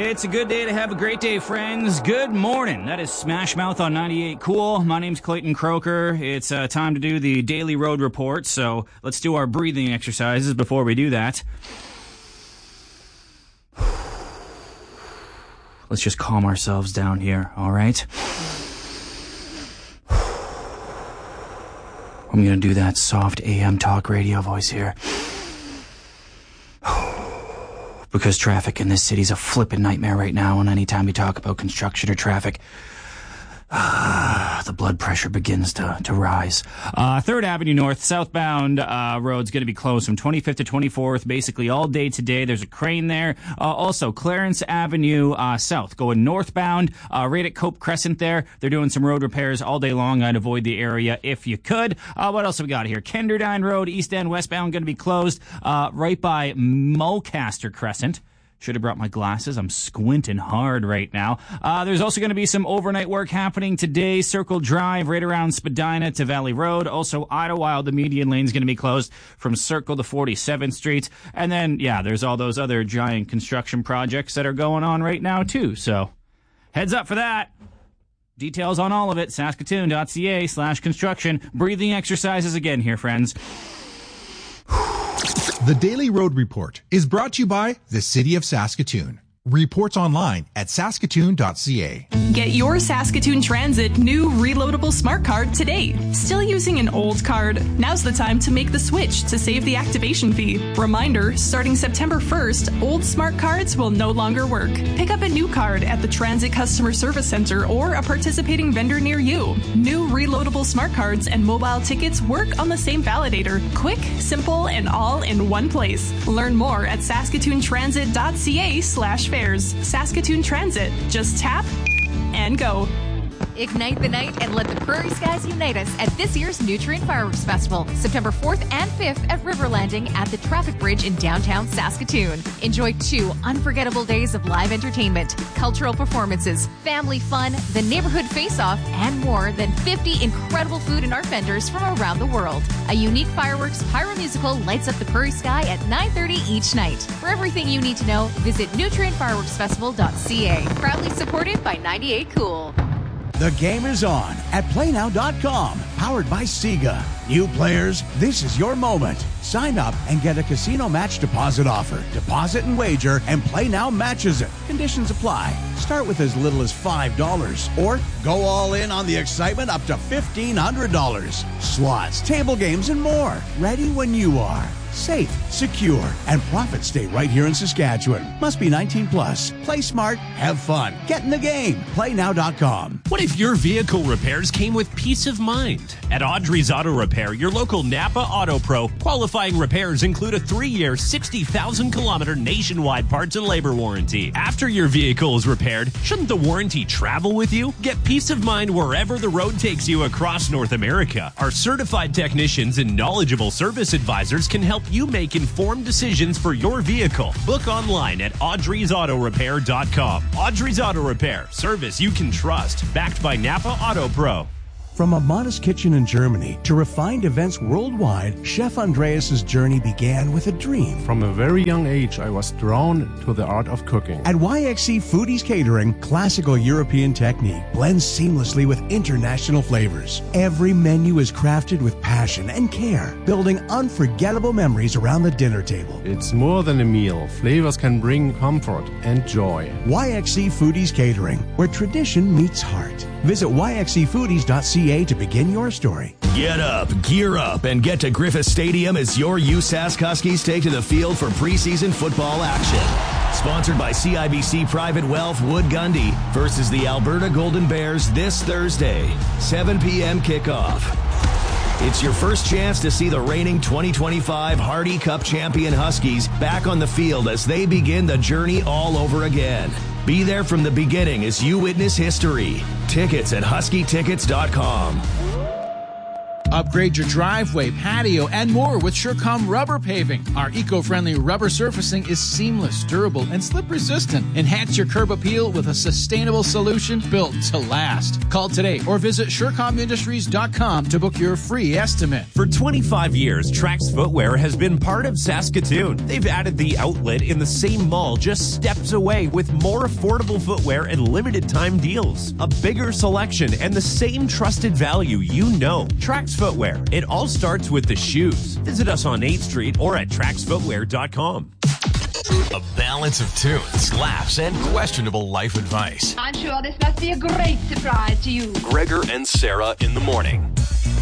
It's a good day to have a great day, friends. Good morning. That is Smash Mouth on 98 Cool. My name's Clayton Croker. It's time to do the daily road report, so let's do our breathing exercises before we do that. Let's just calm ourselves down here, all right? I'm going to do that soft AM talk radio voice here. Because traffic in this city's a flippin' nightmare right now, and anytime you talk about construction or traffic, the blood pressure begins to rise. 3rd Avenue North, southbound road's going to be closed from 25th to 24th, basically all day today. There's a crane there. Also, Clarence Avenue South, going northbound, right at Cope Crescent there. They're doing some road repairs all day long. I'd avoid the area if you could. What else have we got here? Kenderdine Road, east end, westbound, going to be closed right by Mulcaster Crescent. Should have brought my glasses. I'm squinting hard right now. There's also going to be some overnight work happening today. Circle Drive right around Spadina to Valley Road. Also, Idlewild, the median lane's going to be closed from Circle to 47th Street. And then, yeah, there's all those other giant construction projects that are going on right now, too. So, heads up for that. Details on all of it, saskatoon.ca/construction. Breathing exercises again here, friends. The Daily Road Report is brought to you by the City of Saskatoon. Reports online at saskatoon.ca. Get your Saskatoon Transit new reloadable smart card today. Still using an old card? Now's the time to make the switch to save the activation fee. Reminder, starting September 1st, old smart cards will no longer work. Pick up a new card at the Transit Customer Service Center or a participating vendor near you. New reloadable smart cards and mobile tickets work on the same validator. Quick, simple, and all in one place. Learn more at saskatoontransit.ca/fares. Saskatoon Transit. Just tap and go. Ignite the night and let the Prairie Skies unite us at this year's Nutrient Fireworks Festival, September 4th and 5th at River Landing at the Traffic Bridge in downtown Saskatoon. Enjoy 2 unforgettable days of live entertainment, cultural performances, family fun, the neighborhood face-off, and more than 50 incredible food and art vendors from around the world. A unique fireworks pyro musical lights up the prairie sky at 9:30 each night. For everything you need to know, visit nutrientfireworksfestival.ca. Proudly supported by 98 Cool. The game is on at playnow.com, powered by Sega. New players, this is your moment. Sign up and get a casino match deposit offer. Deposit and wager, and Play Now matches it. Conditions apply. Start with as little as $5 or go all in on the excitement up to $1,500. Slots, table games, and more. Ready when you are. Safe, secure, and profits stay right here in Saskatchewan. Must be 18 plus. Play smart, have fun. Get in the game. PlayNow.com. What if your vehicle repairs came with peace of mind? At Audrey's Auto Repair, your local Napa Auto Pro, qualifying repairs include a 3-year, 60,000-kilometer nationwide parts and labor warranty. After your vehicle is repaired, shouldn't the warranty travel with you? Get peace of mind wherever the road takes you across North America. Our certified technicians and knowledgeable service advisors can help you make informed decisions for your vehicle. Book online at audreysautorepair.com. Audrey's Auto Repair, service you can trust, backed by Napa Auto Pro. From a modest kitchen in Germany to refined events worldwide, Chef Andreas' journey began with a dream. From a very young age, I was drawn to the art of cooking. At YXC Foodies Catering, classical European technique blends seamlessly with international flavors. Every menu is crafted with passion and care, building unforgettable memories around the dinner table. It's more than a meal. Flavors can bring comfort and joy. YXC Foodies Catering, where tradition meets heart. Visit yxcfoodies.ca to begin your story. Get up, gear up, and get to Griffith Stadium as your USask Huskies take to the field for preseason football action. Sponsored by CIBC Private Wealth Wood Gundy versus the Alberta Golden Bears this Thursday, 7 p.m. kickoff. It's your first chance to see the reigning 2025 Hardy Cup champion Huskies back on the field as they begin the journey all over again. Be there from the beginning as you witness history. Tickets at huskytickets.com. Upgrade your driveway, patio, and more with Surecom Rubber Paving. Our eco-friendly rubber surfacing is seamless, durable, and slip-resistant. Enhance your curb appeal with a sustainable solution built to last. Call today or visit SureComIndustries.com to book your free estimate. For 25 years, Trax Footwear has been part of Saskatoon. They've added the outlet in the same mall just steps away with more affordable footwear and limited time deals. A bigger selection and the same trusted value you know. Trax Footwear. It all starts with the shoes. Visit us on 8th Street or at TraxFootwear.com. A balance of tunes, laughs, and questionable life advice. I'm sure this must be a great surprise to you. Gregor and Sarah in the morning.